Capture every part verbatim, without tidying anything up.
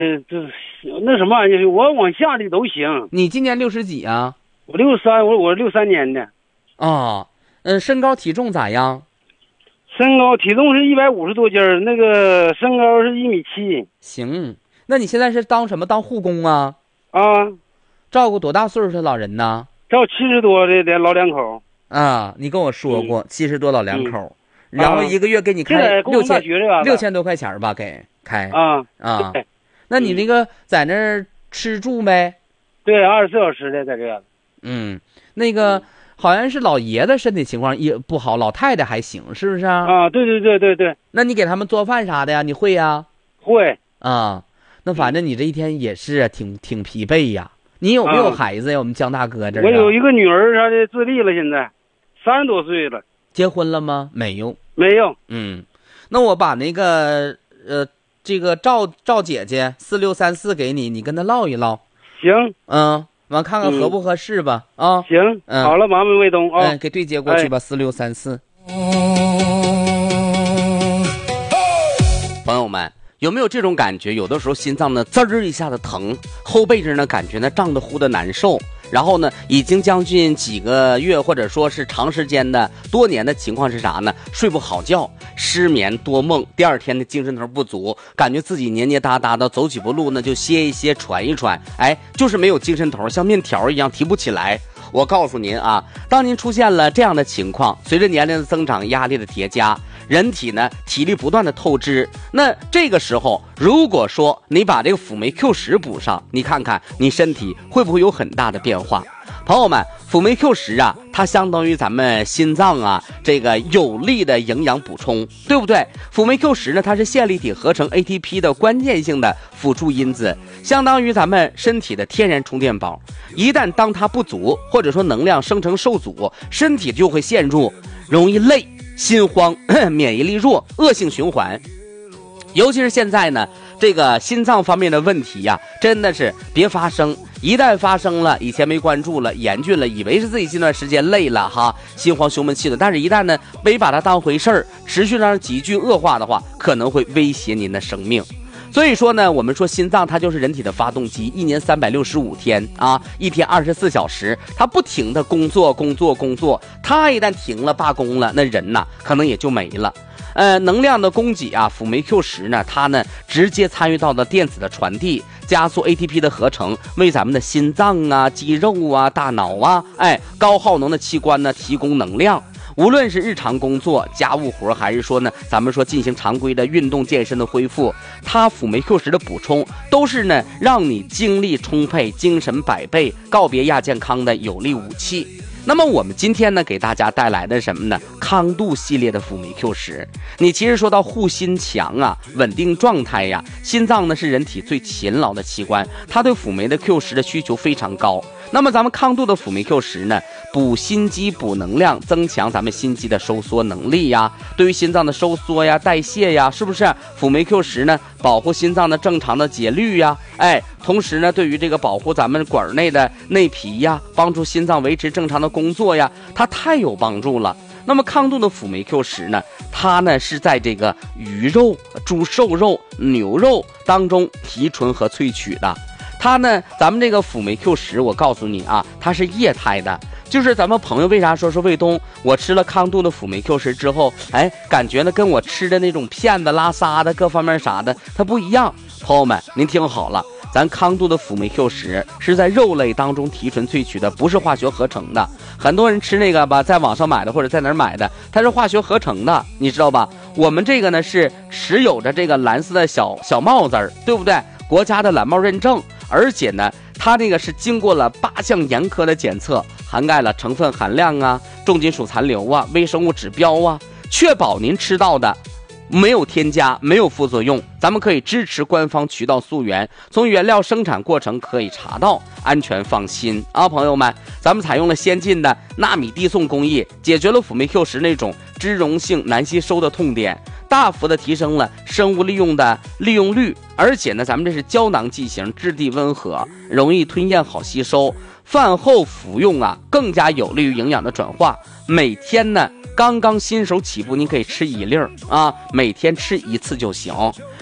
这那什么，我往下的都行。 你今年六十几啊？ 我六三，我我六三年的。 啊，嗯，身高体重咋样？ 身高体重是一百五十多斤儿，那个身高是一米七。 行，那你现在是当什么？当护工啊？ 啊， 照顾多大岁数的老人呢？ 照七十多的的老两口。 啊，你跟我说过七十、嗯、多老两口、嗯，然后一个月给你开六千六千多块钱吧，给开啊啊。那你那个在那儿吃住没？ 对，二十四小时的在这样。 嗯，那个。嗯，好像是老爷子身体情况也不好，老太太还行，是不是啊？ 啊，对对对对对。 那你给他们做饭啥的呀？你会呀？ 会啊。那反正你这一天也是挺挺疲惫呀。你有没有孩子呀？啊、我们江大哥这儿、啊。 我有一个女儿，她的自立了，现在三十多岁了。 结婚了吗？没有。 没有。 嗯，那我把那个呃这个赵赵姐姐四六三四给你，你跟她唠一唠。 行。 嗯。完看看合不合适吧、嗯、啊， 行，嗯，好了，马上卫东啊， 嗯，给对接过去吧，四六三四。朋友们，有没有这种感觉？有的时候心脏呢滋儿一下的疼，后背这呢感觉呢胀得乎的难受，然后呢已经将近几个月或者说是长时间的多年的情况是啥呢？睡不好觉，失眠多梦，第二天的精神头不足，感觉自己黏黏哒哒的，走几步路呢就歇一歇喘一喘，哎，就是没有精神头，像面条一样提不起来。我告诉您啊，当您出现了这样的情况，随着年龄的增长，压力的叠加，人体呢体力不断的透支，那这个时候如果说你把这个辅酶 Q 十补上，你看看你身体会不会有很大的变化。朋友们，辅酶 Q 十啊，它相当于咱们心脏啊这个有力的营养补充，对不对？辅酶 Q 十呢，它是线粒体合成 A T P 的关键性的辅助因子，相当于咱们身体的天然充电宝。一旦当它不足，或者说能量生成受阻，身体就会陷入容易累、心慌、免疫力弱、恶性循环。尤其是现在呢，这个心脏方面的问题呀、啊，真的是别发生。一旦发生了，以前没关注了，严峻了，以为是自己这段时间累了哈，心慌胸闷气的，但是一旦呢没把它当回事儿，持续让急剧恶化的话，可能会威胁您的生命。所以说呢，我们说心脏它就是人体的发动机，一年三百六十五天啊，一天二十四小时，它不停的工作工作工作，它一旦停了罢工了，那人呐可能也就没了。呃，能量的供给啊，辅酶 Q 十呢，它呢直接参与到了电子的传递，加速 A T P 的合成，为咱们的心脏啊、肌肉啊、大脑啊，哎，高耗能的器官呢提供能量。无论是日常工作、家务活，还是说呢，咱们说进行常规的运动健身的恢复，它辅酶 Q 十的补充，都是呢让你精力充沛、精神百倍、告别亚健康的有力武器。那么我们今天呢，给大家带来的什么呢？康度系列的辅酶 Q 十。你其实说到护心强啊，稳定状态呀，心脏呢是人体最勤劳的器官，它对辅酶的 Q 十的需求非常高。那么咱们康度的辅酶 Q 十呢，补心肌、补能量，增强咱们心肌的收缩能力呀，对于心脏的收缩呀、代谢呀，是不是？辅酶 Q 十呢，保护心脏的正常的节律呀，哎，同时呢，对于这个保护咱们管内的内皮呀，帮助心脏维持正常的工作呀，它太有帮助了。那么康度的辅酶 Q 十呢，它呢是在这个鱼肉、猪瘦肉、牛肉当中提纯和萃取的。它呢，咱们这个辅酶 Q 十，我告诉你啊，它是液态的。就是咱们朋友为啥说说卫东，我吃了康度的辅酶 Q 十之后，哎，感觉呢跟我吃的那种片子拉撒的各方面啥的，它不一样。朋友们，您听好了。咱康度的辅酶 Q 十是在肉类当中提纯萃取的，不是化学合成的。很多人吃那个吧，在网上买的或者在哪儿买的，它是化学合成的，你知道吧？我们这个呢是持有着这个蓝色的小小帽子儿，对不对？国家的蓝帽认证，而且呢，它这个是经过了八项严苛的检测，涵盖了成分含量啊、重金属残留啊、微生物指标啊，确保您吃到的没有添加，没有副作用。咱们可以支持官方渠道溯源，从原料生产过程可以查到，安全放心啊！朋友们，咱们采用了先进的纳米递送工艺，解决了辅酶 Q 十那种脂溶性难吸收的痛点，大幅的提升了生物利用的利用率。而且呢，咱们这是胶囊剂型，质地温和，容易吞咽，好吸收。饭后服用啊，更加有利于营养的转化。每天呢，刚刚新手起步，您可以吃一粒儿啊，每天吃一次就行。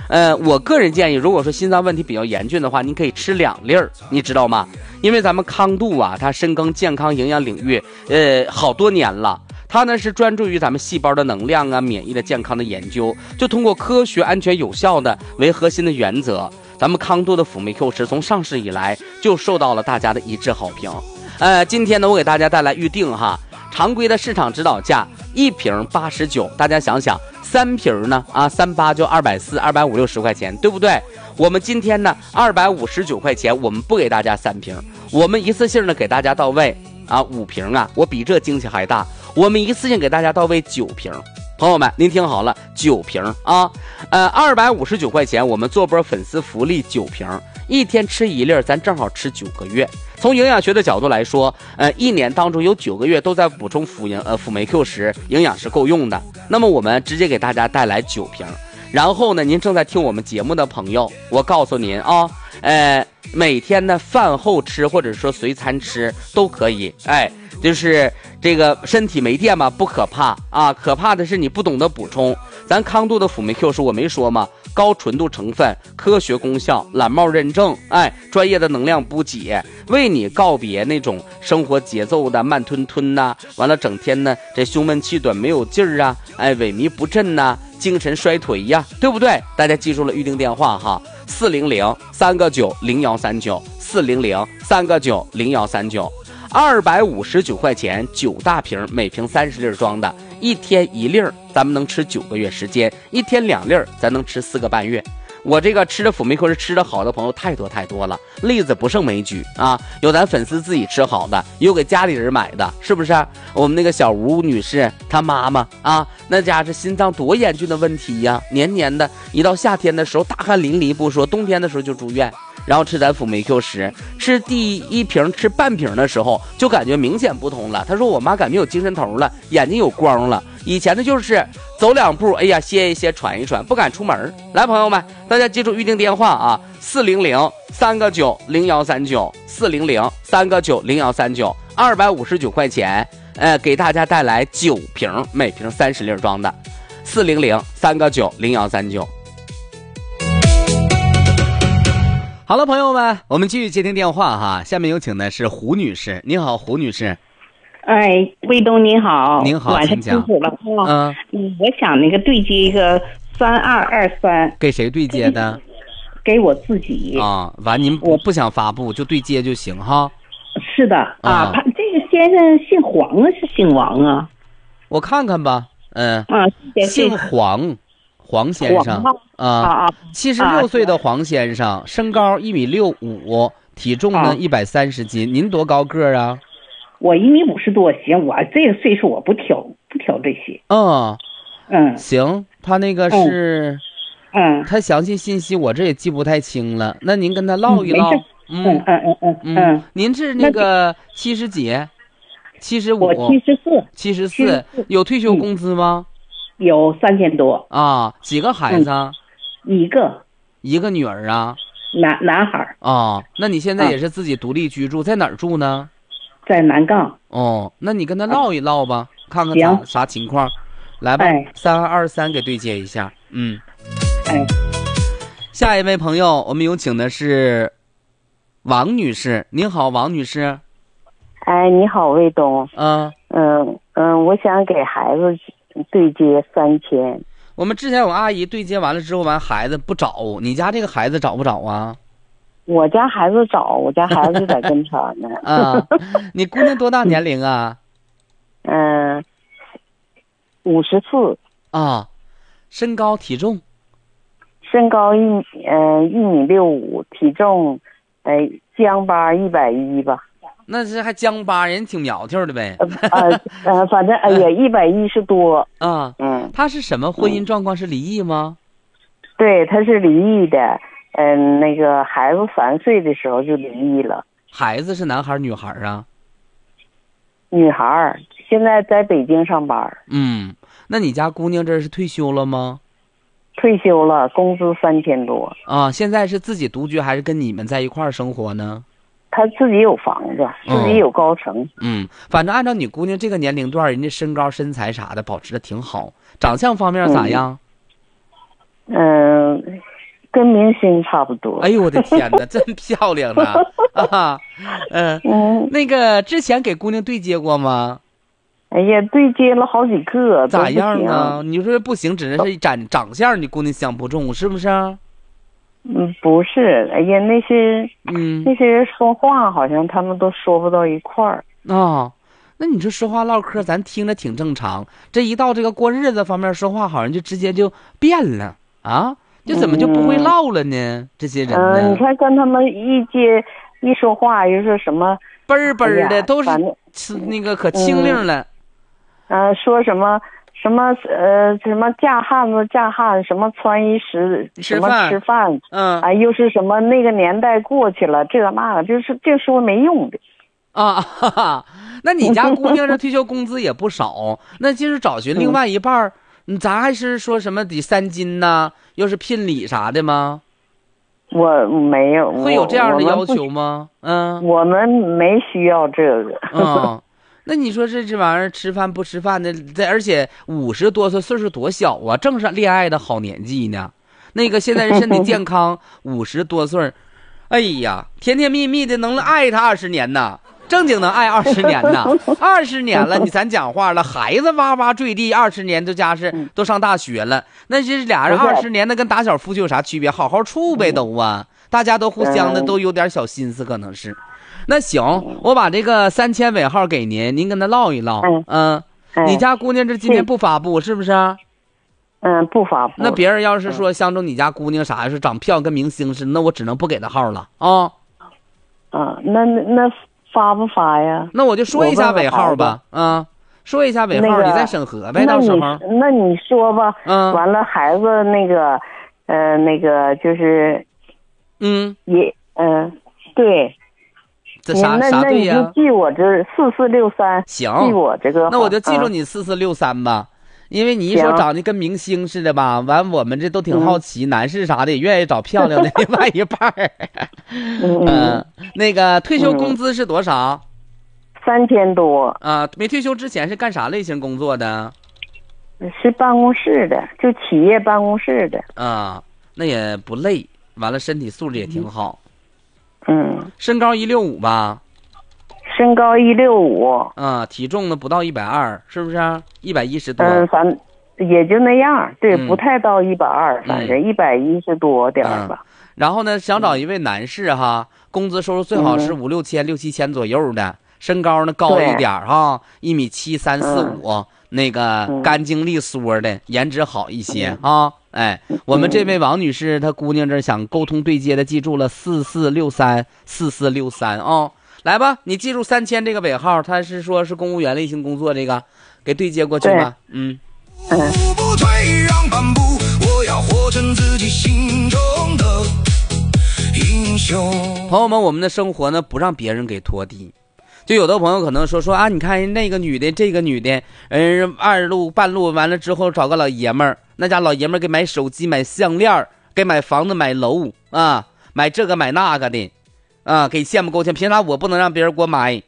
呃，我个人建议，如果说心脏问题比较严峻的话，你可以吃两粒儿，你知道吗？因为咱们康度啊，它深耕健康营养领域，呃，好多年了。它呢是专注于咱们细胞的能量啊、免疫的健康的研究，就通过科学、安全、有效的为核心的原则，咱们康度的辅酶 Q 十从上市以来就受到了大家的一致好评。呃，今天呢，我给大家带来预定哈，常规的市场指导价一瓶八十九，大家想想，三瓶呢啊，三八就二百四、二百五六十块钱，对不对？我们今天呢，二百五十九块钱，我们不给大家三瓶，我们一次性的给大家到位啊，五瓶啊，我比这惊喜还大。我们一次性给大家到位九瓶，朋友们，您听好了，九瓶啊，呃，二百五十九块钱，我们做波粉丝福利九瓶，一天吃一粒，咱正好吃九个月。从营养学的角度来说，呃，一年当中有九个月都在补充辅营呃辅酶 Q 十，营养是够用的。那么我们直接给大家带来九瓶，然后呢，您正在听我们节目的朋友，我告诉您啊，呃，每天的饭后吃或者说随餐吃都可以，哎。就是这个身体没电嘛，不可怕啊，可怕的是你不懂得补充。咱康度的辅酶 Q 十我没说吗？高纯度成分，科学功效，蓝帽认证，哎，专业的能量补给，为你告别那种生活节奏的慢吞吞呐、啊，完了整天呢这胸闷气短没有劲儿啊，哎，萎靡不振呐、啊，精神衰退呀、啊，对不对？大家记住了预定电话哈，四零零三个九零幺三九，四零零三个九零幺三九。二百五十九块钱，九大瓶，每瓶三十粒装的，一天一粒，咱们能吃九个月时间；一天两粒，咱能吃四个半月。我这个吃的辅酶 Q 是吃的好的朋友太多太多了，例子不胜枚举啊！有咱粉丝自己吃好的，有给家里人买的，是不是？我们那个小吴女士她妈妈啊，那家是心脏多严峻的问题呀，年年的，一到夏天的时候大汗淋漓不说，冬天的时候就住院。然后吃咱辅酶 Q 十，吃第一瓶吃半瓶的时候就感觉明显不同了。他说我妈感觉有精神头了，眼睛有光了。以前的就是走两步，哎呀歇一歇喘一喘，不敢出门。来朋友们，大家记住预定电话啊，四零零三个九零幺三九，四零零三个九零幺三九，二百五十九块钱，呃，给大家带来九瓶，每瓶三十粒装的，四零零三个九零幺三九。好了，朋友们，我们继续接听电话哈。下面有请的是胡女士，您好，胡女士。 哎，卫东您好， 您好， 晚上辛苦了。嗯嗯，我想那个对接一个三二二三， 给谁对接的？ 给我自己啊。完，您不不想发布就对接就行哈。 是的啊，他这个先生姓黄啊，是姓王啊？ 我看看吧，嗯啊， 姓黄。黄先生啊，七十六岁的黄先生，身高一米六五，体重呢一百三十斤。您多高个啊？ 我一米五十多，行，我这个岁数我不挑不挑这些。 嗯嗯， 行，他那个是， 嗯， 他详细信息我这也记不太清了。那您跟他唠一唠。 嗯嗯嗯嗯嗯。 您是那个七十几？七十五？ 我七十四。 七十四，有退休工资吗？ 有三千多啊，几个孩子？ 嗯、一个， 一个女儿啊， 男男孩啊。那你现在也是自己独立居住，啊、在哪儿住呢？ 在南岗。 哦，那你跟他唠一唠吧，啊、看看啥啥情况。来吧，三二二三给对接一下。嗯， 哎， 下一位朋友，我们有请的是王女士。您好，王女士。 哎，你好，卫东。 嗯嗯嗯，我想给孩子对接三千。 我们之前有阿姨对接完了之后，完孩子不找，你家这个孩子找不找啊？ 我家孩子找，我家孩子在跟前呢。 啊，你姑娘多大年龄啊？ 嗯，五十四。 啊，身高体重？ 身高一呃一米六五，体重呃将巴一百一吧。 那是还将巴，人挺苗条的呗。 呃呃，反正哎呀，一百一十多。 啊，嗯，他是什么婚姻状况？是离异吗？ 对，他是离异的。嗯，那个孩子三岁的时候就离异了。 孩子是男孩女孩啊？ 女孩，现在在北京上班。 嗯，那你家姑娘这是退休了吗？ 退休了，工资三千多。 啊，现在是自己独居还是跟你们在一块儿生活呢？ 他自己有房子，自己有高层。 嗯，反正按照你姑娘这个年龄段，人家身高、身材啥的保持的挺好，长相方面咋样？ 嗯，呃、 跟明星差不多。 哎呦我的天哪，真漂亮啊！啊，嗯、呃、嗯，那个之前给姑娘对接过吗？ 哎呀，对接了好几个， 咋样啊？你说不行，只是长长相，你姑娘相不中，是不是？ 嗯，不是。哎呀，那些嗯， 那些人说话好像他们都说不到一块儿啊。哦，那你说说话唠嗑，咱听着挺正常。这一到这个过日子方面说话，好像就直接就变了啊，就怎么就不会唠了呢？嗯、这些人呢？ 嗯、呃，你看跟他们一接一说话，又是什么嘣儿嘣儿的，哎、都是那个可清灵了。 嗯、呃，说什么什么呃什么嫁汉子嫁汉，什么穿衣食什么吃饭， 嗯啊，又是什么那个年代过去了，这那个就是这说没用的。 啊，哈哈，那你家姑娘这退休工资也不少，那就是找寻另外一半儿，嗯、咱还是说什么得三金呐，又是聘礼啥的吗？ 我没有， 会有这样的要求吗？嗯， 我们没需要这个。 嗯，那你说这这玩意儿吃饭不吃饭的，这而且五十多岁岁数多小啊，正是恋爱的好年纪呢。那个现在人身体健康，五十多岁，哎呀，甜甜蜜蜜的能爱他二十年呢。正经能爱二十年呢，二十年了，你咱讲话了，孩子哇哇坠地，二十年都家是都上大学了，那这俩人二十年，那跟打小夫妻有啥区别？好好处呗都啊，大家都互相的都有点小心思，可能是。那行，我把这个三千尾号给您，您跟他唠一唠。嗯，嗯你家姑娘这今天不发布是不是？ 嗯，不发布。 那别人要是说相中你家姑娘啥，是长漂跟明星似的，那我只能不给他号了啊。 啊，那那。发不发呀？ 那我就说一下尾号吧，啊，说一下尾号，那个、你再审核呗，到时候。 那你说吧，嗯，完了孩子那个，呃，那个就是， 嗯， 也，嗯、呃，对， 这啥那啥对呀？ 那你就记我这四四六三， 行， 记我这个， 那我就记住你四四六三吧。因为你一说长得跟明星似的吧，完我们这都挺好奇，嗯、男士啥的也愿意找漂亮的另外一半儿。嗯、呃，那个退休工资是多少？ 三千多。 啊、呃，没退休之前是干啥类型工作的？ 是办公室的，就企业办公室的。 啊、呃，那也不累，完了身体素质也挺好。 嗯。 身高一六五吧？ 身高一六五， 啊，体重呢不到一百二，是不是？一百一十多。 嗯，反也就那样，对， 嗯、 不太到一百二，反正一百一十多点儿吧、 嗯。然后呢，想找一位男士哈，工资收入最好是五六千、六七千左右的，身高呢高一点哈，一米七三四五，那个干净利索的，颜值好一些啊。哎，我们这位王女士，她姑娘这想沟通对接的，记住了四四六三四四六三啊。来吧，你记住三千这个尾号，他是说是公务员类型工作，这个给对接过去吧。嗯嗯。 不退让半步，我要活成自己心中的英雄。 朋友们，我们的生活呢，不让别人给拖地。就有的朋友可能说说啊，你看那个女的，这个女的，嗯，二路半路完了之后找个老爷们儿，那家老爷们儿给买手机、买项链，给买房子、买楼啊，买这个买那个的。啊，给羡慕够呛，凭啥我不能让别人给我买？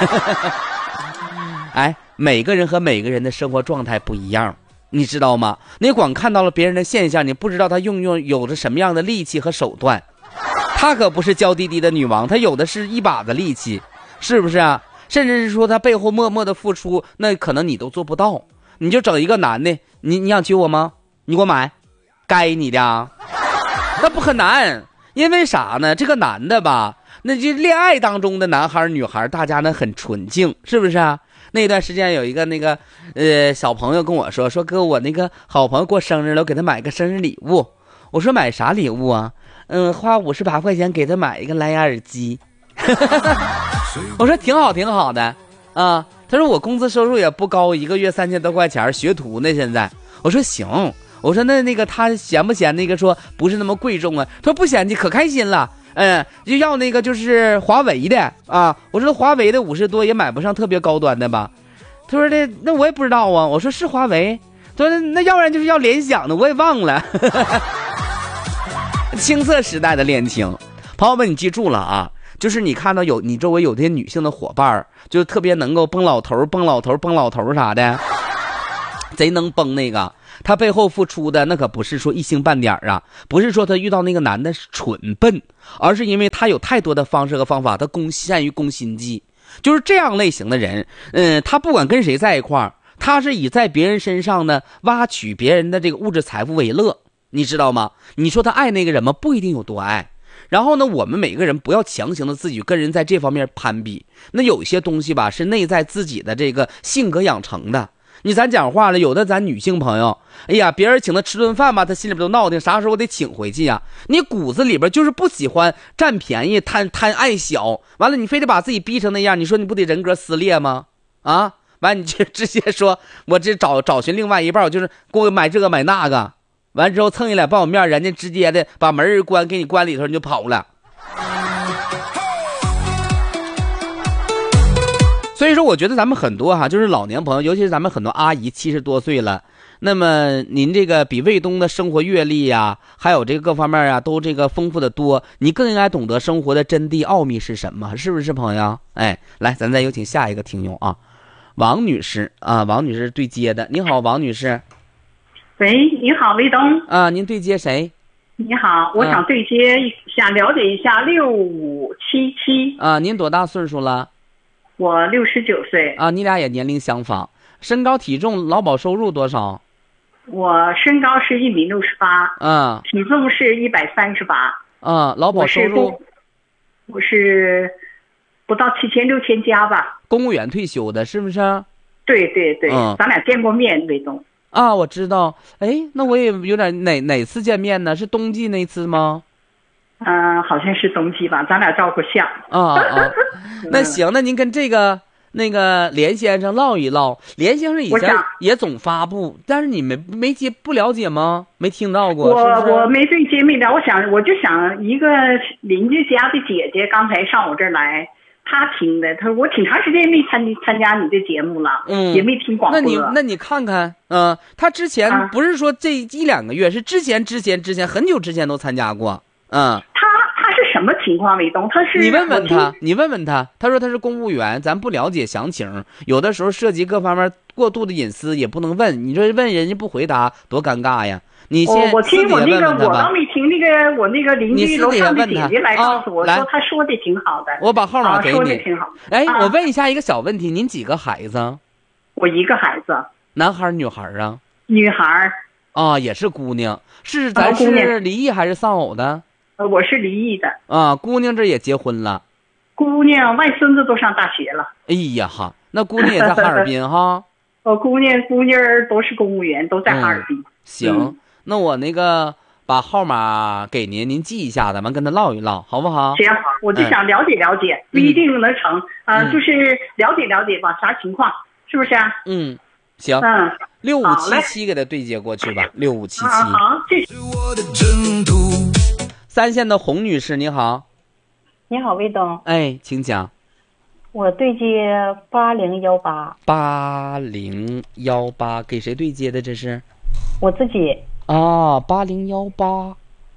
哎，每个人和每个人的生活状态不一样，你知道吗？你光看到了别人的现象，你不知道他用用有着什么样的力气和手段。他可不是娇滴滴的女王，他有的是一把子力气，是不是啊？甚至是说他背后默默的付出，那可能你都做不到。你就整一个男的，你你想娶我吗？你给我买，该你的啊，那不很难。因为啥呢？这个男的吧，那就恋爱当中的男孩女孩，大家呢很纯净，是不是啊？那段时间有一个那个呃小朋友跟我说说哥，我那个好朋友过生日了，我给他买个生日礼物。我说买啥礼物啊？嗯，花五十八块钱给他买一个蓝牙耳机。我说挺好挺好的啊。他说我工资收入也不高，一个月三千多块钱，学徒呢现在。我说行。我说那那个他嫌不嫌那个说不是那么贵重啊？他说不嫌弃，可开心了。嗯，就要那个就是华为的啊。我说华为的五十多也买不上特别高端的吧？他说的那我也不知道啊。我说是华为。他说那要不然就是要联想的，我也忘了。青涩时代的恋情，朋友们你记住了啊，就是你看到有你周围有些女性的伙伴，就特别能够蹦老头蹦老头蹦老头啥的。 贼能崩那个，他背后付出的那可不是说一星半点啊，不是说他遇到那个男的蠢笨，而是因为他有太多的方式和方法，他攻善于攻心计。就是这样类型的人，嗯，他不管跟谁在一块儿，他是以在别人身上呢挖取别人的这个物质财富为乐，你知道吗？你说他爱那个人吗？不一定有多爱。然后呢，我们每个人不要强行的自己跟人在这方面攀比，那有些东西吧是内在自己的这个性格养成的。你咱讲话了，有的咱女性朋友，哎呀，别人请他吃顿饭吧，他心里边都闹挺，啥时候我得请回去呀？你骨子里边就是不喜欢占便宜，贪贪爱小，完了你非得把自己逼成那样，你说你不得人格撕裂吗？啊，完你就直接说我这找找寻另外一半，我就是给我买这个买那个。完之后蹭一脸爆米面，人家直接的把门一关，给你关里头，你就跑了。所以说我觉得咱们很多哈，就是老年朋友，尤其是咱们很多阿姨七十多岁了，那么您这个比卫东的生活阅历呀，还有这个各方面啊，都这个丰富的多，你更应该懂得生活的真谛奥秘是什么，是不是朋友？哎，来，咱再有请下一个听友啊，王女士啊，王女士对接的。你好，王女士。 喂，你好，卫东啊，您对接谁？ 你好，我想对接，啊、想了解一下六五七七啊，您多大岁数了？ 我六十九岁啊，你俩也年龄相仿，身高体重劳保收入多少？ 我身高是一米六十八， 嗯， 体重是一百三十八， 嗯，劳保收入？ 我是不到七千六千加吧。 公务员退休的，是不是？ 对对对， 嗯、 咱俩见过面，卫东。 啊，我知道。哎，那我也有点哪哪次见面呢？是冬季那次吗？ 嗯、呃，好像是冬季吧，咱俩照过相。 啊啊，那行，那您跟这个那个连先生唠一唠。连先生以前也总发布，但是你没没接不了解吗？没听到过？ 我是是我没对接没了。我想我就想一个邻居家的姐姐刚才上我这儿来。他听的，他说我挺长时间没参参加你的节目了，嗯，也没听广播。 那你那你看看，嗯、呃，他之前不是说这一两个月，是之前之前之前很久之前都参加过，嗯。 他他是什么情况？卫东，他是你问问他，你问问他，他说他是公务员，咱不了解详情，有的时候涉及各方面过度的隐私也不能问，你说问人家不回答多尴尬呀。你先、 哦、我听我那个问问我倒没听那个我那个邻居楼上的姐姐来告诉我、啊、说他说的挺好的， 我把号码给你、啊、 说的挺好。 哎、 啊， 我问一下一个小问题，您几个孩子？ 我一个孩子。 男孩女孩啊？ 女孩。 啊，也是姑娘，是咱是离异还是丧偶的？ 呃，我是离异的。 啊，姑娘这也结婚了。 姑娘外孙子都上大学了。 哎呀哈，那姑娘也在哈尔滨哈。 哦，姑娘姑娘都是公务员，都在哈尔滨。 嗯、行。嗯，那我那个把号码给您，您记一下，咱们跟他唠一唠，好不好？ 行，我就想了解了解，嗯、不一定能成啊、嗯呃，就是了解了解吧，啥情况，是不是啊？ 嗯，行， 嗯， 六五七七给他对接过去吧，六五七七。 好，这是我的征途。 三线的洪女士，你好。 你好，卫东。 哎，请讲。 我对接八零幺八。 八零幺八，给谁对接的？这是？ 我自己。 啊，八零幺八，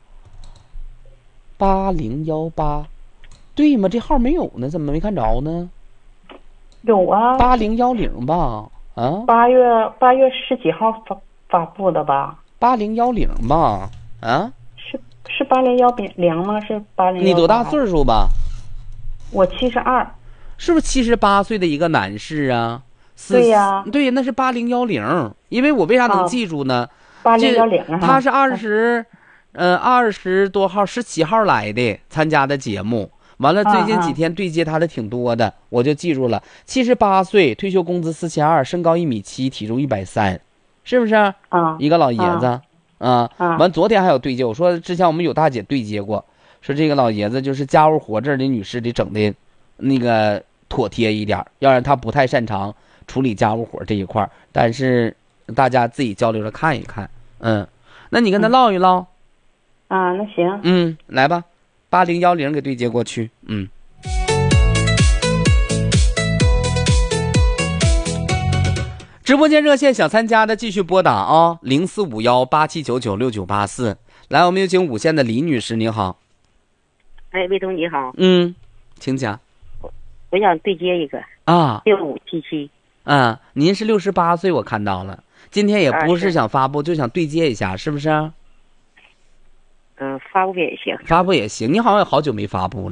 八零幺八，对吗？这号没有呢，怎么没看着呢？ 有啊， 八零幺零吧？啊， 八月八月十几号发发布的吧？ 八零幺零吧？啊， 是是八零幺零吗？是八零？ 你多大岁数吧？ 我七十二。 是不是七十八岁的一个男士啊？ 对呀， 对，那是八零幺零。因为我为啥能记住呢？ 八零幺零， 他是二十，呃，二十多号，十七号来的参加的节目。完了，最近几天对接他的挺多的，我就记住了。七十八岁，退休工资四千二，身高一米七，体重一百三，是不是？ 啊， 一个老爷子啊。完，昨天还有对接，我说之前我们有大姐对接过，说这个老爷子就是家务活这儿的女士得整的，那个妥帖一点，要让他不太擅长处理家务活这一块，但是。大家自己交流着看一看，嗯，那你跟他唠一唠， 嗯、啊，那行， 嗯，来吧，八零幺零给对接过去，嗯。直播间热线想参加的继续拨打啊，零四五幺八七九九六九八四。来，我们有请五线的李女士，你好。 哎，卫东你好。 嗯，请讲。 我想对接一个啊， 六五七七。 啊，您是六十八岁，我看到了。 今天也不是想发布，就想对接一下，是不是？ 嗯，发布也行， 发布也行。你好像好久没发布了。